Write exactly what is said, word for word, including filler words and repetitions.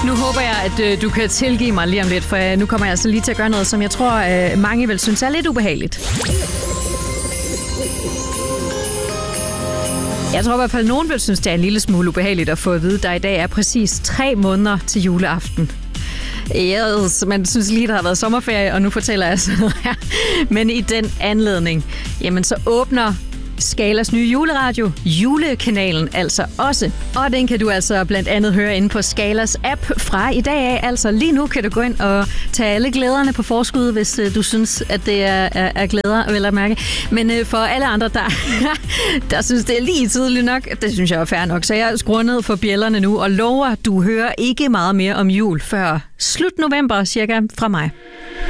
Nu håber jeg, at øh, du kan tilgive mig lige om lidt, for øh, nu kommer jeg altså lige til at gøre noget, som jeg tror, øh, mange vil synes er lidt ubehageligt. Jeg tror i hvert fald, at nogen vil synes, det er en lille smule ubehageligt at få at vide, at der i dag er præcis tre måneder til juleaften. Yes, man synes lige, der har været sommerferie, og nu fortæller jeg sådan noget her. Men i den anledning, jamen så åbner Skalas nye juleradio, Julekanalen altså også. Og den kan du altså blandt andet høre inde på Skalas app fra i dag af. Altså lige nu kan du gå ind og tage alle glæderne på forskud, hvis uh, du synes, at det er, er, er glæder, vel at mærke. Men uh, for alle andre, der, der synes, det er lige tidligt nok, det synes jeg er fair nok. Så jeg skruer ned for bjællerne nu og lover, du hører ikke meget mere om jul før slut november cirka fra mig.